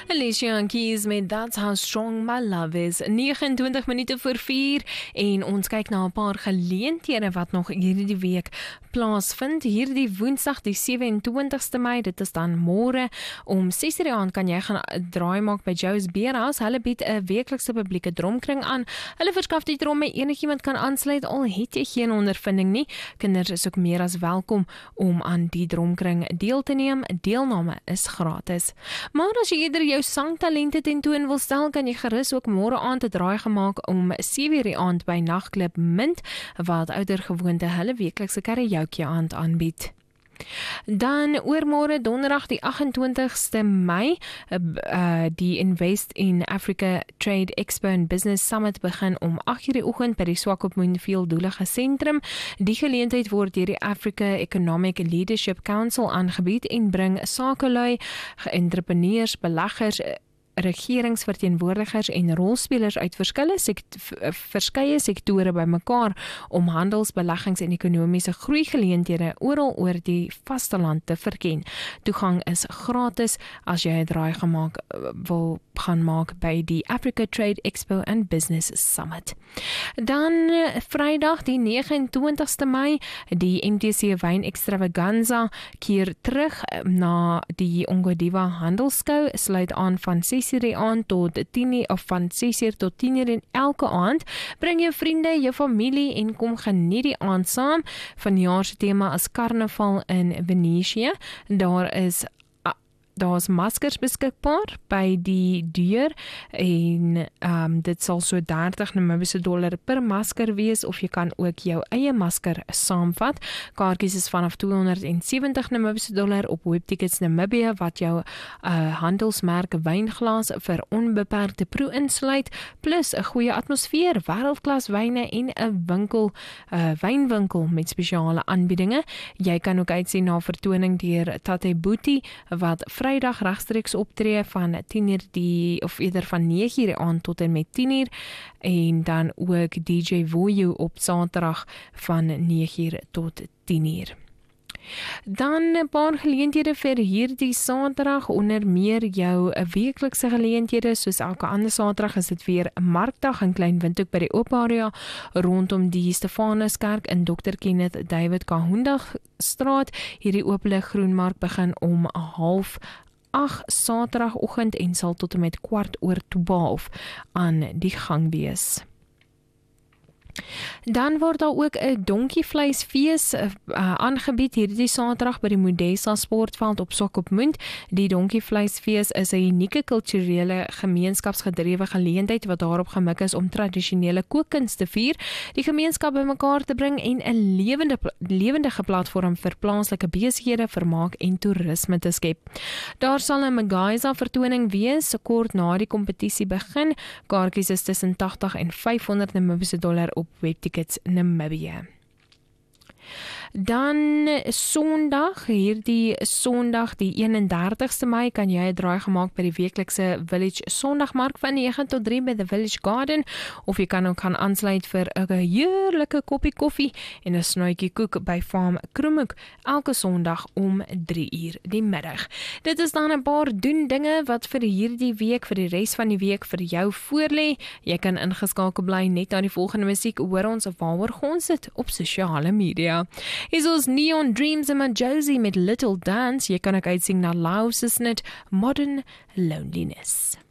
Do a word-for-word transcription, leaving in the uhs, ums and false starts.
Alicia Keys met That's How Strong My Love Is. nege en twintig minute voor vier en ons kyk na 'n paar geleenthede wat nog hierdie week plaasvind. Hierdie Woensdag die sewe en twintigste Mei, dit is dan môre om ses uur die aand kan jy gaan draai maak by Joe's Beerhouse. Hulle bied 'n weeklikse publieke dromkring aan. Hulle verskaf die dromme, enigiemand kan aansluit al het jy geen ondervinding nie. Kinders is ook meer as welkom om aan die dromkring deel te neem. Deelname is gratis. Maar as jy eerder jou sangtalente tentoon wil stel, kan jy gerus ook môre aand 'n draai gemaak om sewe uur die aand by Nagklub Mint, wat ouer gewoonte hulle weeklikse karaoke aand aanbied. Dan oormôre donderdag die agt en twintigste Mei, uh, uh, die Invest in Africa Trade Expo and Business Summit begin om agt uur die oggend by die Swakopmund veeldoelige sentrum. Die geleentheid word deur die Africa Economic Leadership Council aangebied en bring sakelui, entrepreneurs, beleggers, regeringsverteenwoordigers en rolspelers uit verskillende sekt verskeie sektore bymekaar om handels, beleggings en ekonomiese groeigeleenthede oral oor die vasteland te verken. Toegang is gratis as jy 'n draai gemaak wil gaan maak by die Africa Trade Expo and Business Summit. Dan Vrydag die nege en twintigste Mei, die M T C Wyn Extravaganza keer terug na die Ongodiva Handelskou, sluit aan van ses uur die aand tot tien uur of van ses uur tot tien uur en elke aand. Bring jou vriende, jou familie en kom geniet die aand saam. Vanjaar se tema is Karnaval in Venesië. Daar is Daar is maskers beskikbaar by die deur en um, dit sal so dertig Namibiese dollar per masker wees, of jy kan ook jou eie masker saamvat. Kaartjies is vanaf tweehonderdsewentig Namibiese dollar op Webtickets Namibia, wat jou uh, handelsmerk wynglas vir onbeperkte proe insluit, plus 'n goeie atmosfeer, wêreldklas wyne en 'n winkel, uh, wynwinkel met spesiale aanbiedinge. Jy kan ook uitsien na vertoning deur Tate Boetie, wat Vrydag regstreeks optree van tien uur die of eerder van nege uur die aand tot en met tien uur, en dan ook D J Voyu op Saterdag van nege uur tot tien uur. Dan 'n paar geleenthede vir hierdie Saterdag, onder meer jou weeklikse geleenthede, soos elke ander Saterdag is dit weer 'n markdag in Klein Windhoek by die oop area rondom die Stefanuskerk in Dokter Kenneth David Kahunda straat. Hierdie ooplig groenmark begin om half agt Saterdagoggend en sal tot en met kwart oor twaalf aan die gang wees. Dan word daar ook 'n donkievleisfees uh, aangebied hierdie Saterdag by die Modesa Sportveld op Swakopmund. Die donkievleisfees is 'n unieke kulturele gemeenskapsgedrewe geleentheid wat daarop gemik is om tradisionele kookkuns te vier, die gemeenskap bymekaar te bring en 'n lewende lewendige platform vir plaaslike besighede, vermaak en toerisme te skep. Daar sal 'n Magaisa vertoning wees kort na die kompetisie begin. Kaartjies is tussen tagtig en vyfhonderd Namibiese dollar op Webtickets Namibia. Dan Sondag, hierdie Sondag die eenendertigste Mei, kan jy 'n draai gemaak by die weeklikse Village Sondagmark van nege tot drie by the Village Garden, of jy kan ook gaan aansluit vir 'n heerlike koppie koffie en 'n snuitjie koek by Farm Kroemhoek elke Sondag om drie uur die middag. Dit is dan 'n paar doen dinge wat vir hierdie week, vir die res van die week vir jou voorlê. Jy kan ingeskakel bly net na die volgende musiek, hoor ons of waaroor ons dit op sosiale media. Hier is ons Neon Dreams en Josie met Little Dance. Jy kan ook uitsing na Laos is net Modern Loneliness.